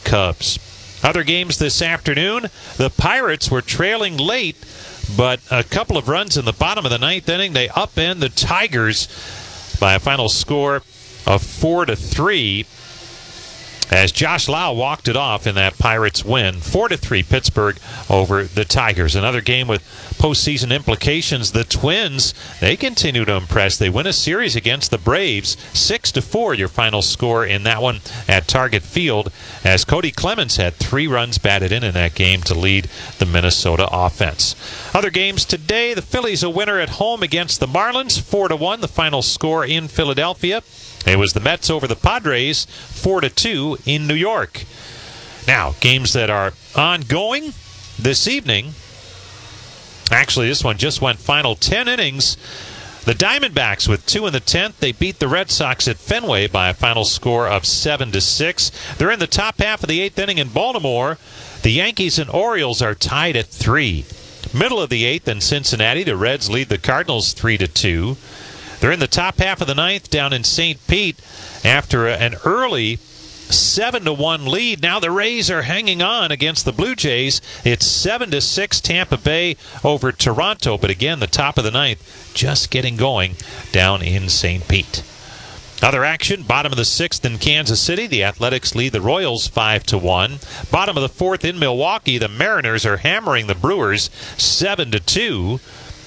Cubs. Other games this afternoon, the Pirates were trailing late, but a couple of runs in the bottom of the ninth inning, they upend the Tigers by a final score of 4-3. As Josh Lau walked it off in that Pirates win, 4-3 Pittsburgh over the Tigers. Another game with postseason implications. The Twins, they continue to impress. They win a series against the Braves, 6-4 your final score in that one at Target Field, as Cody Clemens had 3 runs batted in that game to lead the Minnesota offense. Other games today, the Phillies a winner at home against the Marlins, 4-1 the final score in Philadelphia. It was the Mets over the Padres, 4-2 in New York. Now, games that are ongoing this evening. Actually, this one just went final 10 innings. The Diamondbacks with 2 in the 10th. They beat the Red Sox at Fenway by a final score of 7-6. They're in the top half of the 8th inning in Baltimore. The Yankees and Orioles are tied at 3. Middle of the 8th in Cincinnati, the Reds lead the Cardinals 3-2. They're in the top half of the 9th down in St. Pete after an early 7-1 lead. Now the Rays are hanging on against the Blue Jays. It's 7-6 Tampa Bay over Toronto. But again, the top of the 9th just getting going down in St. Pete. Other action, bottom of the 6th in Kansas City. The Athletics lead the Royals 5-1. Bottom of the 4th in Milwaukee, the Mariners are hammering the Brewers 7-2.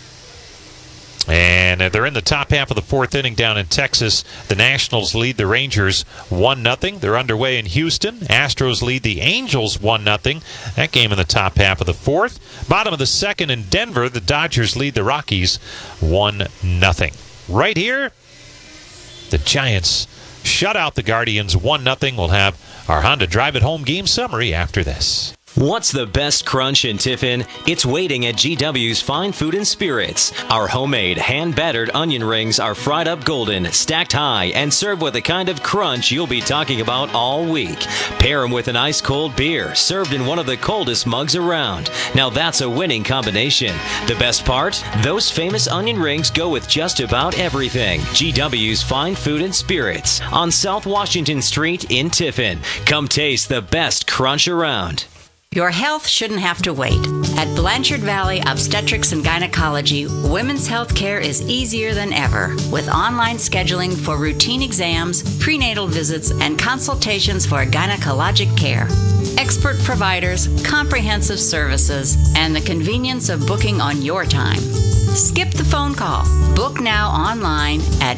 And they're in the top half of the 4th inning down in Texas. The Nationals lead the Rangers 1-0. They're underway in Houston. Astros lead the Angels 1-0. That game in the top half of the 4th. Bottom of the 2nd in Denver, the Dodgers lead the Rockies 1-0. Right here, the Giants shut out the Guardians 1-0. We'll have our Honda Drive It Home game summary after this. What's the best crunch in Tiffin? It's waiting at GW's Fine Food and Spirits. Our homemade, hand-battered onion rings are fried up golden, stacked high, and served with the kind of crunch you'll be talking about all week. Pair them with an ice-cold beer, served in one of the coldest mugs around. Now that's a winning combination. The best part? Those famous onion rings go with just about everything. GW's Fine Food and Spirits on South Washington Street in Tiffin. Come taste the best crunch around. Your health shouldn't have to wait. At Blanchard Valley Obstetrics and Gynecology, women's health care is easier than ever, with online scheduling for routine exams, prenatal visits, and consultations for gynecologic care. Expert providers, comprehensive services, and the convenience of booking on your time. Skip the phone call. Book now online at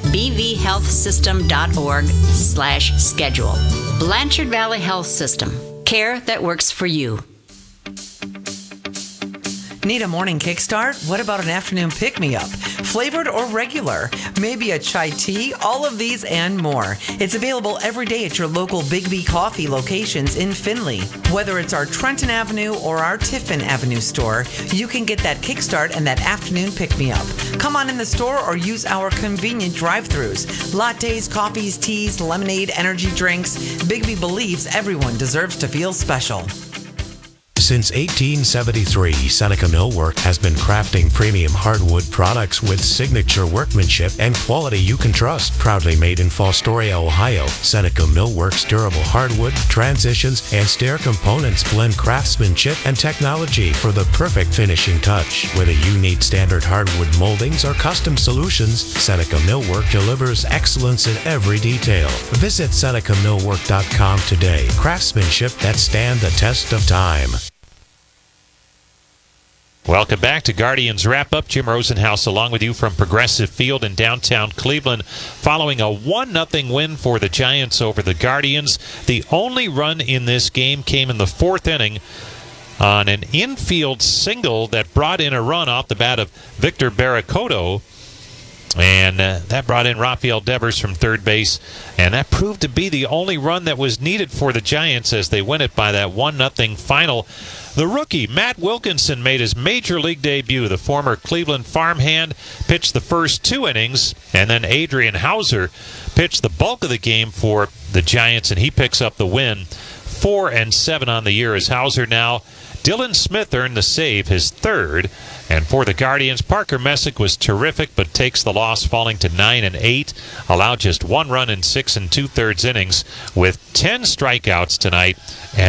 bvhealthsystem.org/schedule. Blanchard Valley Health System. Care that works for you. Need a morning kickstart? What about an afternoon pick-me-up? Flavored or regular? Maybe a chai tea? All of these and more. It's available every day at your local Big B Coffee locations in Findlay. Whether it's our Trenton Avenue or our Tiffin Avenue store, you can get that kickstart and that afternoon pick-me-up. Come on in the store or use our convenient drive-thrus. Lattes, coffees, teas, lemonade, energy drinks. Big B believes everyone deserves to feel special. Since 1873, Seneca Millwork has been crafting premium hardwood products with signature workmanship and quality you can trust. Proudly made in Fostoria, Ohio, Seneca Millwork's durable hardwood, transitions, and stair components blend craftsmanship and technology for the perfect finishing touch. Whether you need standard hardwood moldings or custom solutions, Seneca Millwork delivers excellence in every detail. Visit SenecaMillwork.com today. Craftsmanship that stand the test of time. Welcome back to Guardians Wrap-Up. Jim Rosenhaus along with you from Progressive Field in downtown Cleveland following a 1-0 win for the Giants over the Guardians. The only run in this game came in the 4th inning on an infield single that brought in a run off the bat of Victor Barracoto. And that brought in Rafael Devers from third base. And that proved to be the only run that was needed for the Giants as they win it by that 1-0 final. The rookie, Matt Wilkinson, made his major league debut. The former Cleveland farmhand pitched the first 2 innings, and then Adrian Hauser pitched the bulk of the game for the Giants, and he picks up the win. 4-7 on the year as Hauser now. Dylan Smith earned the save, his 3rd. And for the Guardians, Parker Messick was terrific, but takes the loss, falling to 9-8. Allowed just 1 run in 6 2/3 innings with 10 strikeouts tonight. And